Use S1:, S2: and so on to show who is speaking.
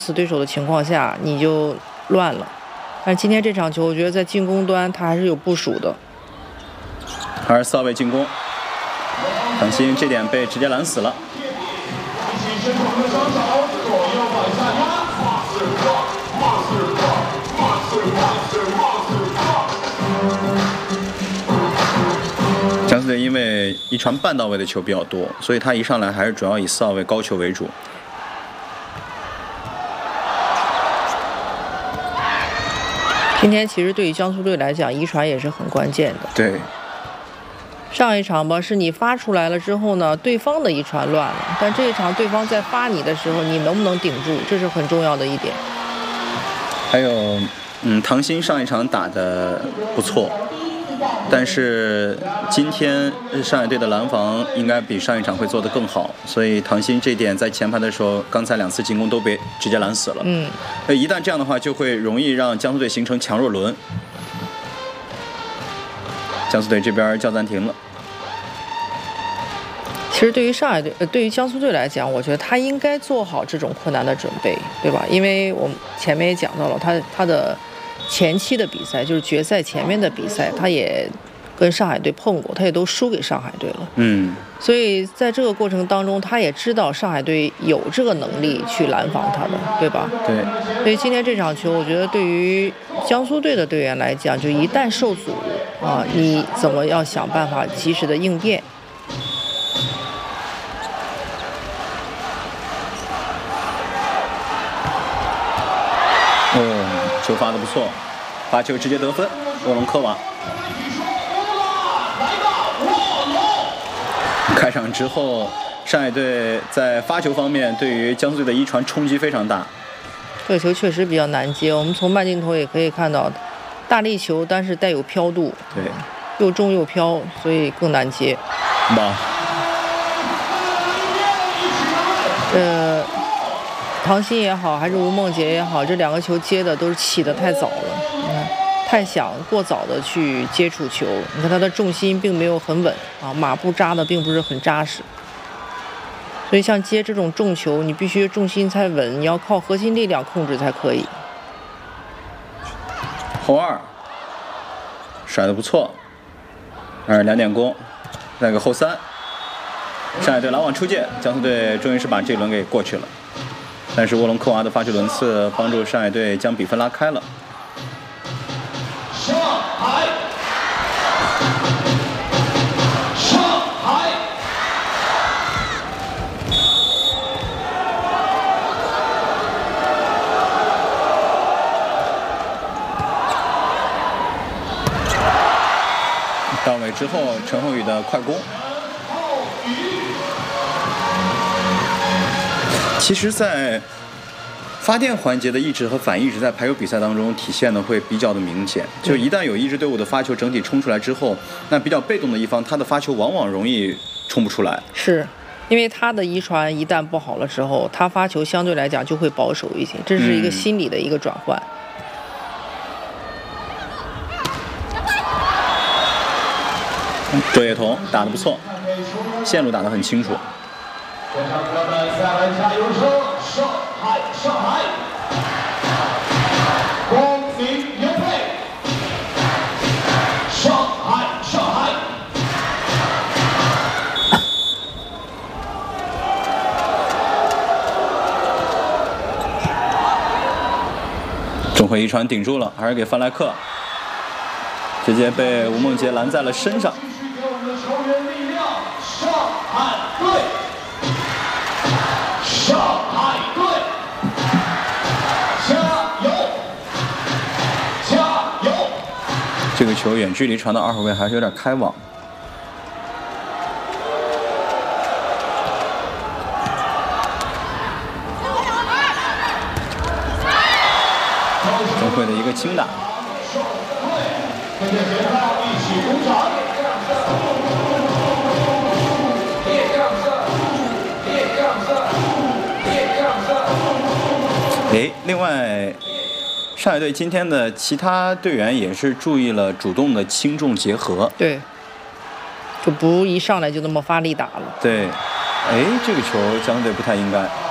S1: 死对手的情况下，你就乱了。但今天这场球，我觉得在进攻端他还是有部署的。
S2: 而4号位进攻，唐鑫这点被直接拦死了。江苏队因为一传半到位的球比较多，所以他一上来还是主要以4号位高球为主。
S1: 今天其实对于江苏队来讲，一传也是很关键的。
S2: 对。
S1: 上一场吧，是你发出来了之后呢，对方的一传乱了，但这一场对方在发你的时候，你能不能顶住，这是很重要的一点。
S2: 还有，唐鑫上一场打得不错，但是今天上海队的拦防应该比上一场会做得更好，所以唐鑫这点在前排的时候，刚才2次进攻都被直接拦死了。一旦这样的话，就会容易让江苏队形成强弱轮。江苏队这边叫暂停了。
S1: 其实对于对于江苏队来讲，我觉得他应该做好这种困难的准备，对吧？因为我们前面也讲到了，他的前期的比赛，就是决赛前面的比赛，他也跟上海队碰过，他也都输给上海队了。所以在这个过程当中，他也知道上海队有这个能力去拦防他的，对吧？
S2: 对。
S1: 所以今天这场球，我觉得对于江苏队的队员来讲，就一旦受阻啊，你怎么要想办法及时的应变。
S2: 球发得不错，发球直接得分，沃隆科娃。开场之后，上海队在发球方面对于江苏队的一传冲击非常大。
S1: 这个球确实比较难接，我们从慢镜头也可以看到，大力球但是带有飘度，
S2: 对，
S1: 又重又飘，所以更难接。唐鑫也好，还是吴梦洁也好，这2个球接的都是起得太早了，你看，太想过早的去接触球，你看他的重心并没有很稳啊，马步扎的并不是很扎实，所以像接这种重球，你必须重心才稳，你要靠核心力量控制才可以。
S2: 后2甩得不错，2点攻，那个后3，上海队拦网出界，江苏队终于是把这一轮给过去了。但是沃隆科娃的发球轮次帮助上海队将比分拉开了。
S3: 上海，
S2: 到位之后，陈后宇的快攻。其实，在发电环节的意志和反意志在排球比赛当中体现的会比较的明显。就一旦有一支队伍的发球整体冲出来之后，那比较被动的一方，他的发球往往容易冲不出来。
S1: 是，因为他的一传一旦不好了之后，他发球相对来讲就会保守一些，这是一个心理的一个转换。
S2: 周叶彤打得不错，线路打得很清楚。
S3: 全场朋友们，再来加油声！上海，上海，光明优配！上海，上海。
S2: 钟慧一传顶住了，还是给范莱克，直接被吴梦洁拦在了身上。
S3: 给我们的球员力量，上海队。上海队，加油！加油！
S2: 这个球远距离传到2号位还是有点开网。钟慧的一个轻打。
S3: 跟着节拍一起鼓掌。
S2: 另外，上海队今天的其他队员也是注意了主动的轻重结合。
S1: 对，就不一上来就那么发力打了。
S2: 对，这个球江苏队不太应该。